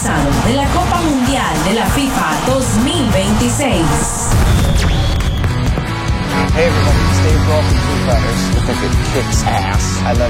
actualizado de la Copa Mundial de la FIFA 2026. Hey everyone, it's Dave Grohl from Foo Fighters. I think it kicks ass. I love